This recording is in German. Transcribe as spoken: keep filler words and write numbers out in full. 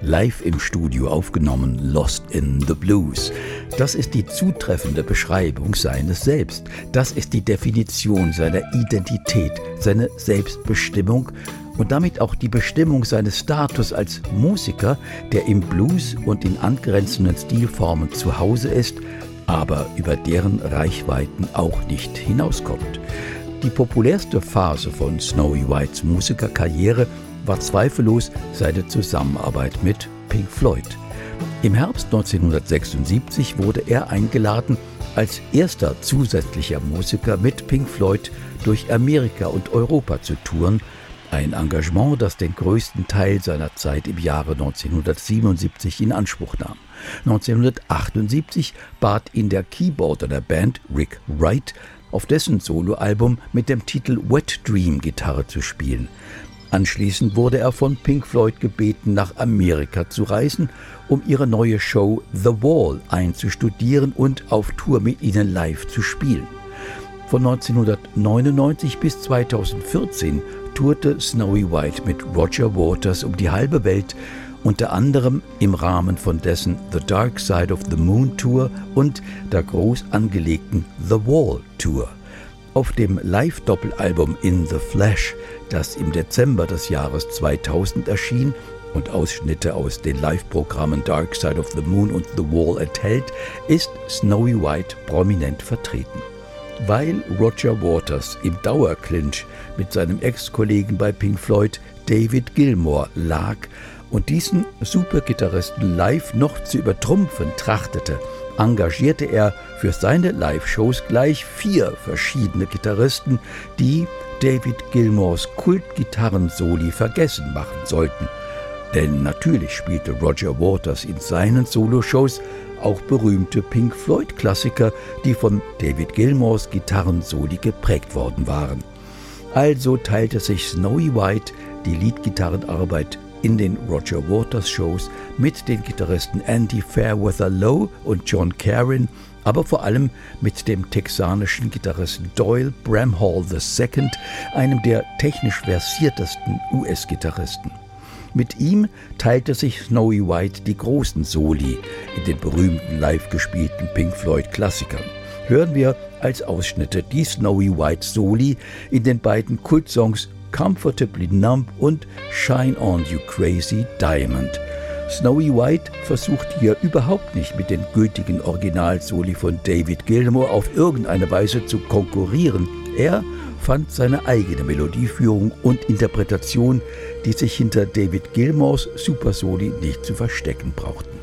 live im Studio aufgenommen, Lost in the Blues. Das ist die zutreffende Beschreibung seines Selbst. Das ist die Definition seiner Identität, seine Selbstbestimmung und damit auch die Bestimmung seines Status als Musiker, der im Blues und in angrenzenden Stilformen zu Hause ist, aber über deren Reichweiten auch nicht hinauskommt. Die populärste Phase von Snowy Whites Musikerkarriere war zweifellos seine Zusammenarbeit mit Pink Floyd. Im Herbst neunzehnhundertsechsundsiebzig wurde er eingeladen, als erster zusätzlicher Musiker mit Pink Floyd durch Amerika und Europa zu touren, ein Engagement, das den größten Teil seiner Zeit im Jahre neunzehnhundertsiebenundsiebzig in Anspruch nahm. neunzehnhundertachtundsiebzig bat ihn der Keyboarder der Band, Rick Wright, auf dessen Soloalbum mit dem Titel Wet Dream Gitarre zu spielen. Anschließend wurde er von Pink Floyd gebeten, nach Amerika zu reisen, um ihre neue Show The Wall einzustudieren und auf Tour mit ihnen live zu spielen. Von neunzehnhundertneunundneunzig bis zweitausendvierzehn tourte Snowy White mit Roger Waters um die halbe Welt, unter anderem im Rahmen von dessen The Dark Side of the Moon Tour und der groß angelegten The Wall Tour. Auf dem Live-Doppelalbum In the Flash, das im Dezember des Jahres zweitausend erschien und Ausschnitte aus den Live-Programmen Dark Side of the Moon und The Wall enthält, ist Snowy White prominent vertreten. Weil Roger Waters im Dauerclinch mit seinem Ex-Kollegen bei Pink Floyd, David Gilmour, lag und diesen Supergitarristen live noch zu übertrumpfen trachtete, engagierte er für seine Live-Shows gleich vier verschiedene Gitarristen, die David Gilmours Kultgitarrensoli vergessen machen sollten. Denn natürlich spielte Roger Waters in seinen Soloshows auch berühmte Pink Floyd-Klassiker, die von David Gilmours Gitarrensoli geprägt worden waren. Also teilte sich Snowy White die Leadgitarrenarbeit in den Roger Waters Shows mit den Gitarristen Andy Fairweather Lowe und John Carin, aber vor allem mit dem texanischen Gitarristen Doyle Bramhall der Zweite., einem der technisch versiertesten U S-Gitarristen. Mit ihm teilte sich Snowy White die großen Soli in den berühmten live gespielten Pink Floyd-Klassikern. Hören wir als Ausschnitte die Snowy White Soli in den beiden Kultsongs Comfortably Numb und Shine On You Crazy Diamond. Snowy White versucht hier überhaupt nicht mit den gültigen Originalsoli von David Gilmour auf irgendeine Weise zu konkurrieren. Er fand seine eigene Melodieführung und Interpretation, die sich hinter David Gilmours Supersoli nicht zu verstecken brauchten.